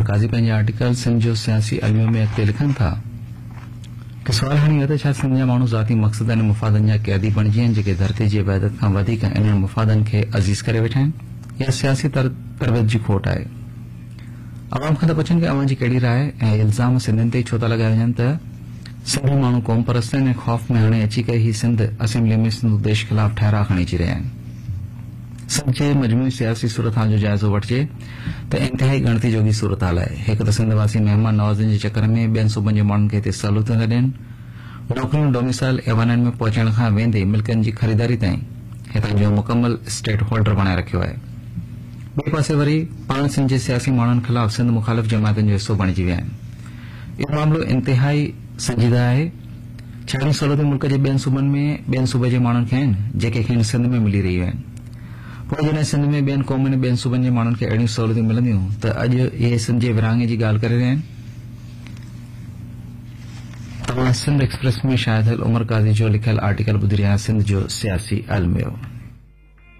उमर काज़ी पंहिंजे आर्टिकल सिंध जो सियासी अलमियो में अॻिते लिखनि था कि सवाल हाणे इहो त छा सिंध जा माण्हू ज़ाती मक़सदनि ऐं मुफ़ादनि जा क़ैदी बणिजी आहिनि जेके धरती जी इबादत खां वधीक इन्हनि मुफ़ादनि खे अज़ीज़ करे वेठा आहिनि या सियासी तरबियत जी खोट आहे। अवाम खां था पुछनि कि अवां जी कहिड़ी राय ऐं इल्ज़ाम सिंधियुनि ते छो था लॻाया वञनि त सिंधी माण्हू क़ौम परस्त आहिनि ऐं ख़ौफ़ में हाणे अची करे ही सिंध असेंबली में सिंध देश ख़िलाफ़ ठहरा खणी अची रहिया आहिनि। सिंध जे मजमूई सियासी सूरत हाल जो जाइज़ो वठिजे त इंतिहाई गणती जोगी सूरत हाल आहे। हिकु त सिंधवासी महिमान नवाज़नि जे चकर में ॿियनि सूबनि जे माण्हुनि खे हिते सहूलियतूं था ॾियनि, नौकरियूं डोमिसाइल एवाननि में पहुचण खां वेंदे मिल्कनि जी ख़रीदारी ताईं हितां जो मुकमल स्टेट होल्डर बणाए रखियो आहे। ॿिए पासे वरी पाण सिंध जे सियासी माण्हुनि ख़िलाफ़ सिंध मुखालिफ़ जमातुनि जो हिसो बणिजी विया आहिनि। इहो मामिलो इंतिहाई संजीदा आहे। छाड़ियूं सहूलियतूं मुल्क जे ॿियनि सूबनि में ॿियनि सूबे जे माण्हुनि खे आहिनि जेके खेनि सिंध में मिली रहियूं आहिनि। पोइ जॾहिं सिंध में ॿियनि क़ौमुनि ॿियनि सूबनि जे माण्हुनि खे अहिड़ियूं सहूलियतूं मिलंदियूं त अॼु इहे सिंध जे विरहाङे जी ॻाल्हि करे रहिया आहिनि। तव्हां सिंध एक्सप्रेस में शायदि उमर काज़ी जो लिखियल आर्टिकल ॿुधी रहिया सिंध जो सियासी अलमियो।